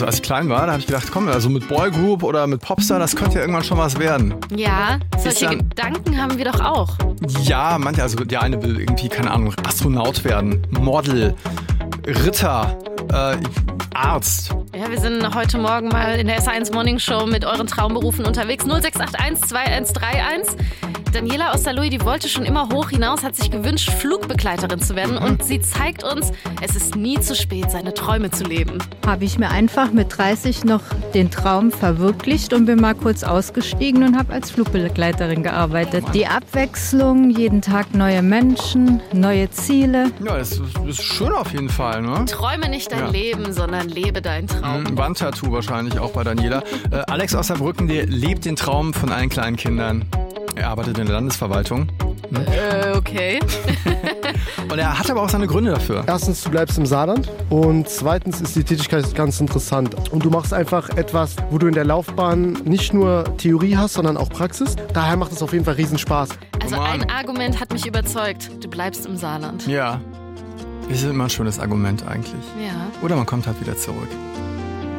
Also als ich klein war, da habe ich gedacht, komm, also mit Boygroup oder mit Popstar, das könnte ja irgendwann schon was werden. Ja, solche Gedanken haben wir doch auch. Ja, manche, also der eine will irgendwie, keine Ahnung, Astronaut werden, Model, Ritter, Arzt. Ja, wir sind heute Morgen mal in der S1 Morning Show mit euren Traumberufen unterwegs. 0681 2131. Daniela aus Saarlouis, die wollte schon immer hoch hinaus, hat sich gewünscht, Flugbegleiterin zu werden. Und sie zeigt uns, es ist nie zu spät, seine Träume zu leben. Habe ich mir einfach mit 30 noch den Traum verwirklicht und bin mal kurz ausgestiegen und habe als Flugbegleiterin gearbeitet. Die Abwechslung, jeden Tag neue Menschen, neue Ziele. Ja, das ist schön auf jeden Fall, ne? Träume nicht dein Leben, sondern lebe deinen Traum. Wandtattoo wahrscheinlich auch bei Daniela. Alex aus Saarbrücken, der lebt den Traum von allen kleinen Kindern. Er arbeitet in der Landesverwaltung. Okay. Und er hat aber auch seine Gründe dafür. Erstens, du bleibst im Saarland und zweitens ist die Tätigkeit ganz interessant. Und du machst einfach etwas, wo du in der Laufbahn nicht nur Theorie hast, sondern auch Praxis. Daher macht es auf jeden Fall Riesenspaß. Also ein Argument hat mich überzeugt. Du bleibst im Saarland. Ja. Das ist immer ein schönes Argument eigentlich. Ja. Oder man kommt halt wieder zurück.